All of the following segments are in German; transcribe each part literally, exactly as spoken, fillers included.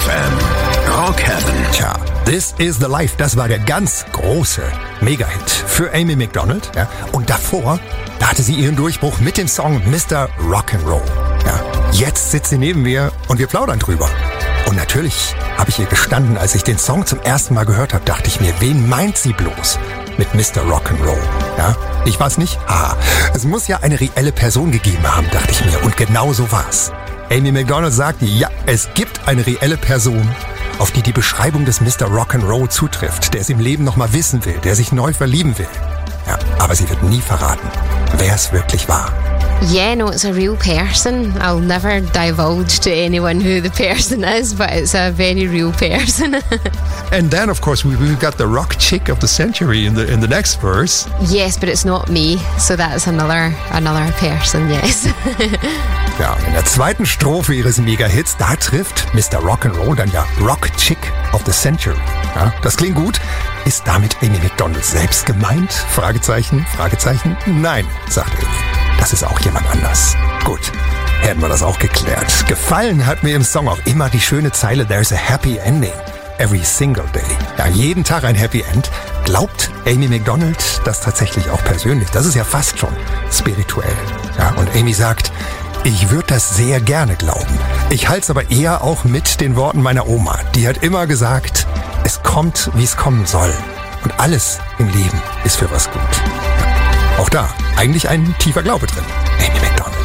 F M. Rock Heaven. Tja, This Is the Life, das war der ganz große Mega-Hit für Amy Macdonald. Ja. Und davor, da hatte sie ihren Durchbruch mit dem Song Mister Rock'n'Roll. Ja. Jetzt sitzt sie neben mir und wir plaudern drüber. Und natürlich habe ich ihr gestanden, als ich den Song zum ersten Mal gehört habe, dachte ich mir, wen meint sie bloß mit Mister Rock'n'Roll? Ja, ich weiß nicht. Haha, es muss ja eine reelle Person gegeben haben, dachte ich mir. Und genau so war's. Amy Macdonald sagte, ja, es gibt eine reelle Person, auf die die Beschreibung des Mister Rock'n'Roll zutrifft, der es im Leben nochmal wissen will, der sich neu verlieben will. Ja, aber sie wird nie verraten, wer es wirklich war. Yeah, no, it's a real person. I'll never divulge to anyone who the person is, but it's a very real person. And then, of course, we, we've got the rock chick of the century in the in the next verse. Yes, but it's not me, so that's another another person, yes. Ja, in der zweiten Strophe ihres Mega-Hits, da trifft Mister Rock'n'Roll dann ja Rock Chick of the Century. Ja, das klingt gut. Ist damit Amy Macdonald selbst gemeint? Fragezeichen, Fragezeichen. Nein, sagt Amy. Das ist auch jemand anders. Gut, hätten wir das auch geklärt. Gefallen hat mir im Song auch immer die schöne Zeile There's a happy ending every single day. Ja, jeden Tag ein Happy End. Glaubt Amy Macdonald das tatsächlich auch persönlich? Das ist ja fast schon spirituell. Ja, und Amy sagt, ich würde das sehr gerne glauben. Ich halte es aber eher auch mit den Worten meiner Oma. Die hat immer gesagt, es kommt, wie es kommen soll. Und alles im Leben ist für was gut. Ja, auch da eigentlich ein tiefer Glaube drin. Amy Macdonald.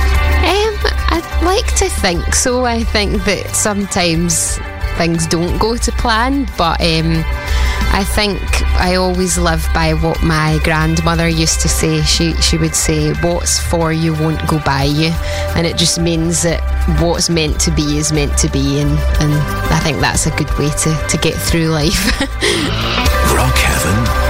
Um, I'd like to think so. I think that sometimes things don't go to plan, but um, I think I always live by what my grandmother used to say. She she would say, what's for you won't go by you. And it just means that what's meant to be is meant to be. And, and I think that's a good way to, to get through life. Rock Heaven